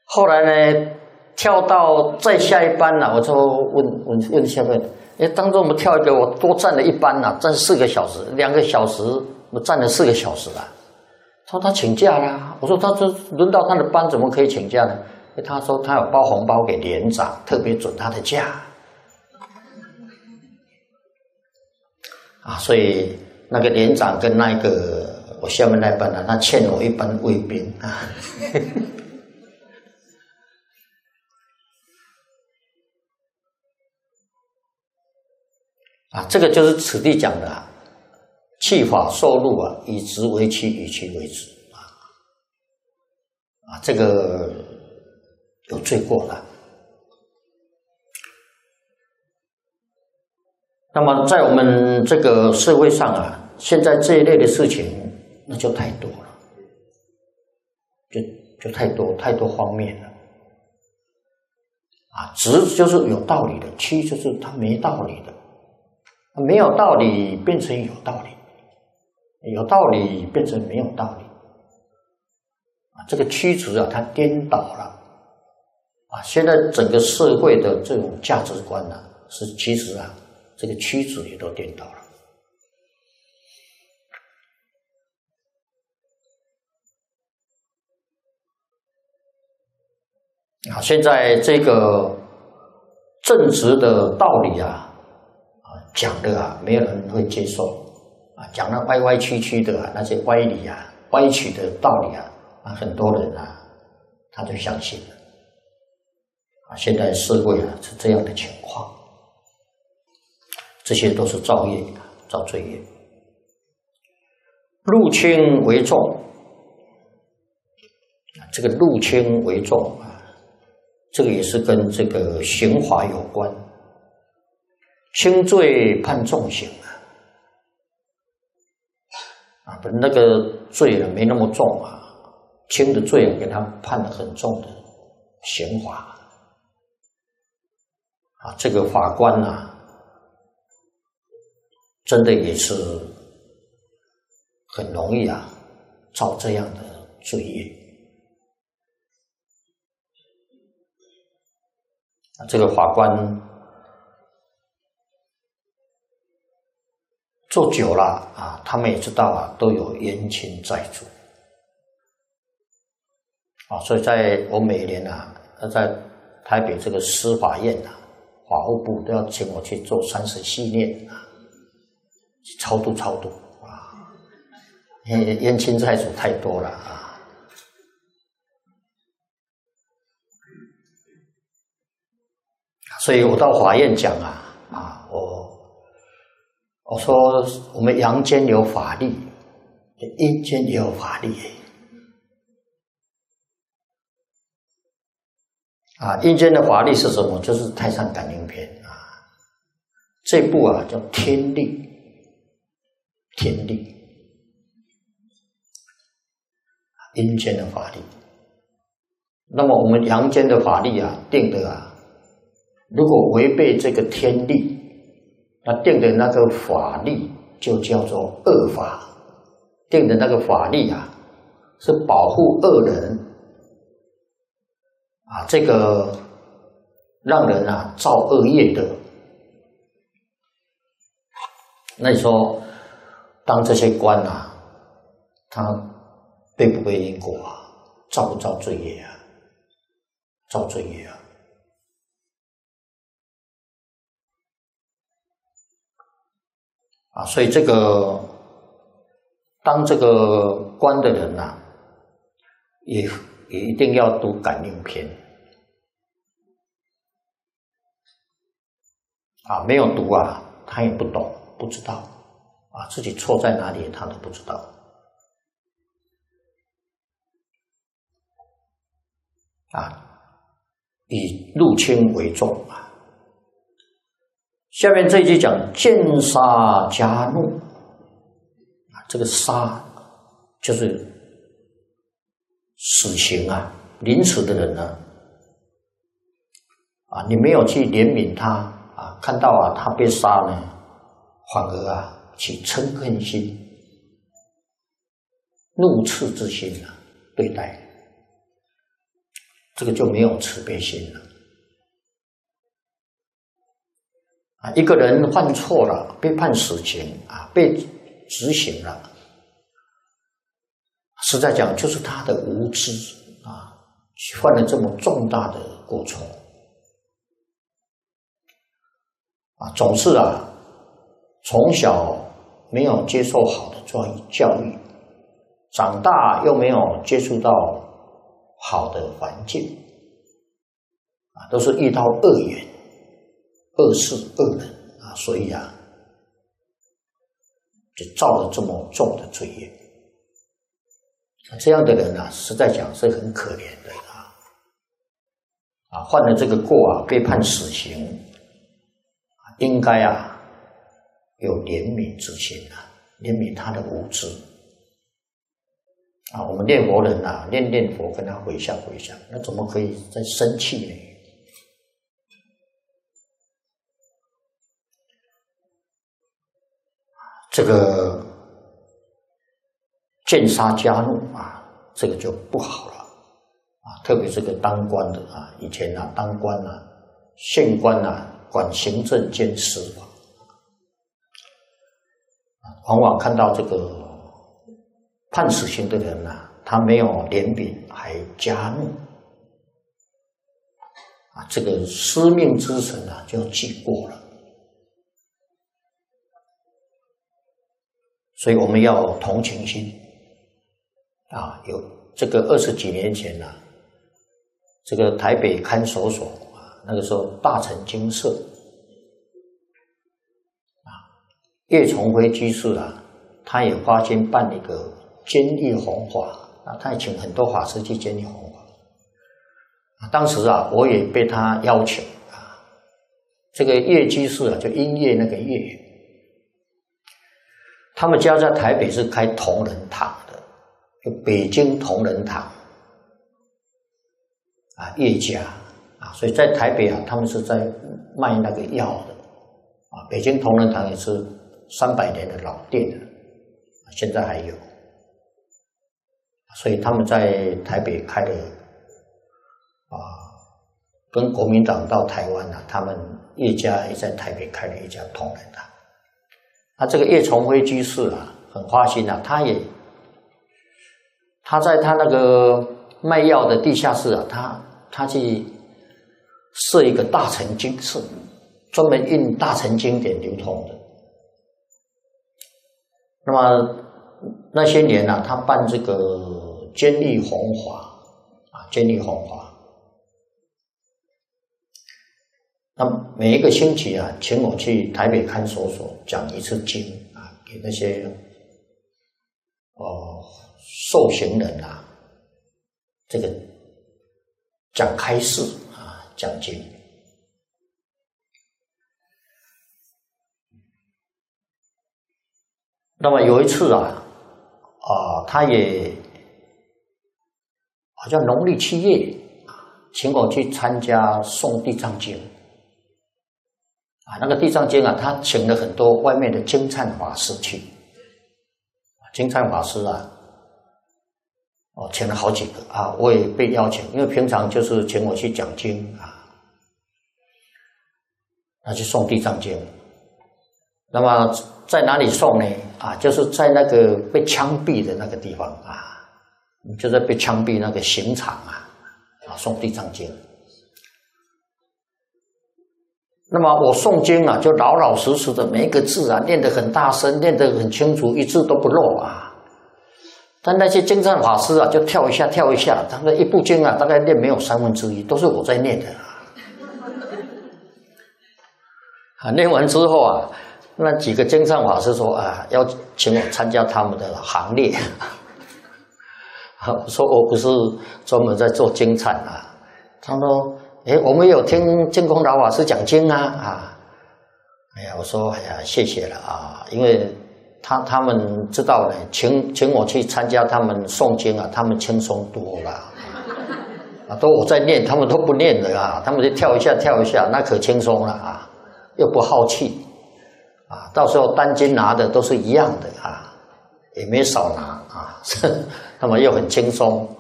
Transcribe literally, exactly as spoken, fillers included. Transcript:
后来呢，跳到再下一班了，我就问问问下面，哎，当中我们跳一个，我多站了一班了，站四个小时，两个小时我站了四个小时了。他说他请假啦，我说他这轮到他的班怎么可以请假呢？他说他有包红包给连长，特别准他的假。啊，所以那个连长跟那个我下面那班呢、啊，他欠我一班卫兵啊。啊，这个就是此地讲的啊，契法受禄啊，以直为契，以契为直啊。啊，这个有罪过了。那么在我们这个社会上啊，现在这一类的事情那就太多了，就就太多太多方面了。啊，直就是有道理的，契就是它没道理的。没有道理变成有道理，有道理变成没有道理。啊，这个曲直啊，它颠倒了。啊，现在整个社会的这种价值观呢、啊，是其实啊，这个曲直也都颠倒了。啊，现在这个正直的道理啊。讲的啊，没有人会接受啊，讲的歪歪曲曲的啊，那些歪理啊、歪曲的道理啊，啊，很多人啊，他就相信了啊。现在社会啊是这样的情况，这些都是造业、造罪业。入轻为重，这个入轻为重啊，这个也是跟这个刑法有关。轻罪判重刑啊，啊，不，那个罪呢没那么重啊，轻的罪给他判了很重的刑罚啊，这个法官啊，真的也是很容易啊，造这样的罪业啊，这个法官。做久了啊，他们也知道啊，都有冤亲债主啊，所以在我每年啊，在台北这个司法院啊，法务部都要请我去做三十系列啊，超度超度啊，因为冤亲债主太多了啊。所以我到法院讲啊，啊，我。我说我们阳间有法律，阴间也有法律啊。阴间的法律是什么？就是《太上感应篇》啊。这部啊叫天律，天律，阴间的法律。那么我们阳间的法律啊，定的啊，如果违背这个天律。那定的那个法律就叫做恶法，定的那个法律啊，是保护恶人啊，这个让人啊造恶业的。那你说，当这些官啊，他背不背因果啊？造不造罪业啊？造罪业啊！啊，所以这个当这个官的人呐、啊，也也一定要读感应篇啊，没有读啊，他也不懂，不知道啊，自己错在哪里，他都不知道啊，以入轻为重啊。下面这一句讲见杀加怒啊，这个杀就是死刑啊，临死的人呢啊，你没有去怜悯他啊，看到啊他被杀呢，反而啊起嗔恨心、怒斥之心啊对待这个就没有慈悲心了。啊，一个人犯错了，被判死刑啊，被执行了，实在讲就是他的无知啊，犯了这么重大的过错啊，总是啊，从小没有接受好的教育，教育，长大又没有接触到好的环境啊，都是遇到恶缘。恶事恶人啊，所以啊，就造了这么重的罪业。这样的人啊，实在讲是很可怜的啊！啊，犯了这个过啊，被判死刑，应该啊有怜悯之心啊，怜悯他的无知啊。我们念佛人啊，念念佛跟他回向回向，那怎么可以再生气呢？这个见杀加怒啊，这个就不好了啊！特别这个当官的啊，以前啊当官啊，县官啊，管行政兼司法，往往看到这个判死刑的人啊，他没有怜悯，还加怒啊，这个司命之神啊就记过了。所以我们要同情心啊！有这个二十几年前啊，这个台北看守所啊，那个时候大成精舍啊，叶崇辉居士啊，他也发心办一个监狱弘法啊，他也请很多法师去监狱弘法啊。当时啊，我也被他邀请啊，这个叶居士啊，就音乐那个叶。他们家在台北是开同仁堂的，就北京同仁堂啊，叶家啊，所以在台北啊，他们是在卖那个药的啊。北京同仁堂也是三百年的老店了，现在还有，所以他们在台北开了啊，跟国民党到台湾啊，他们叶家也在台北开了一家同仁堂。他这个叶崇辉居士啊，很花心啊，他也他在他那个卖药的地下室啊，他他去设一个大乘经室，专门印大乘经典流通的。那么那些年啊，他办这个监狱弘法啊，监狱弘法。那每一个星期啊，请我去台北看守所讲一次经啊，给那些哦受刑人啊，这个讲开示啊，讲经。那么有一次啊，啊，他也好像农历七月，请我去参加诵地藏经。啊，那个地藏经啊，他请了很多外面的经忏法师去，经忏法师啊，哦，请了好几个啊，我也被邀请，因为平常就是请我去讲经啊，那去诵地藏经。那么在哪里诵呢？啊，就是在那个被枪毙的那个地方啊，就在被枪毙那个刑场啊，啊，诵地藏经。那么我诵经啊，就老老实实的，每一个字啊，念得很大声，念得很清楚，一字都不漏啊。但那些经忏法师啊，就跳一下跳一下，他们一部经啊，大概念没有三分之一，都是我在念的啊。啊，念完之后啊，那几个经忏法师说啊，要请我参加他们的行列。我说我不是专门在做经忏啊。他说。哎，我们有听净空老法师讲经啊啊！哎呀，我说哎呀，谢谢了啊，因为他他们知道呢，请请我去参加他们诵经啊，他们轻松多了啊，都我在念，他们都不念了啊，他们就跳一下跳一下，那可轻松了啊，又不耗气啊，到时候单经拿的都是一样的啊，也没少拿啊，他们又很轻松